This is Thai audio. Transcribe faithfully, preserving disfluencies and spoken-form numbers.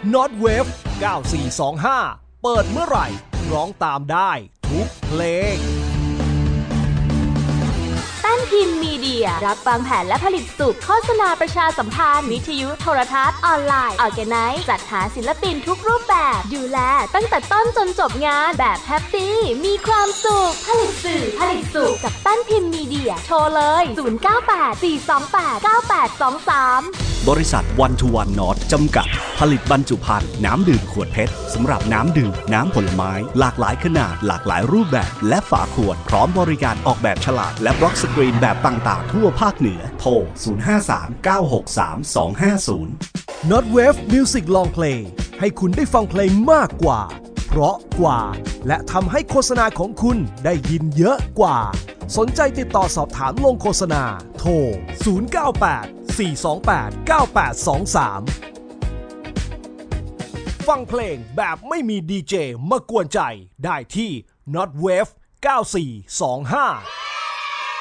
Notwave เก้าสี่สองห้าเปิดเมื่อไหร่ร้องตามได้ทุกเพลงแป้นพิมพ์มีเดียรับวางแผนและผลิตสุขโฆษณาประชาสัมพันธ์วิทยุโทรทัศน์ออนไลน์ออร์แกไนซ์จัดหาศิลปินทุกรูปแบบดูแลตั้งแต่ต้นจนจบงานแบบแฮปปี้มีความสุขผลิตสื่อผลิตสุขกับแป้นพิมพ์มีเดียโทรเลยศูนย์ เก้า แปด สี่ สอง แปด เก้า แปด สอง สามบริษัทวันทูวันนอตจำกัดผลิตบรรจุภัณฑ์น้ำดื่มขวดเพชรสำหรับน้ำดื่มน้ำผลไม้หลากหลายขนาดหลากหลายรูปแบบและฝาขวดพร้อมบริการออกแบบฉลากและบล็อกสกรีนแบบต่างๆทั่วภาคเหนือโทรศูนย์ ห้า สาม เก้า หก สาม สอง ห้า ศูนย์ Notwave Music Long Play ให้คุณได้ฟังเพลงมากกว่าเพราะกว่าและทำให้โฆษณาของคุณได้ยินเยอะกว่าสนใจติดต่อสอบถามลงโฆษณาโทรศูนย์ เก้า แปด สี่ สอง แปด เก้า แปด สอง สามฟังเพลงแบบไม่มีดีเจมากวนใจได้ที่ Notwave เก้าสี่สองห้า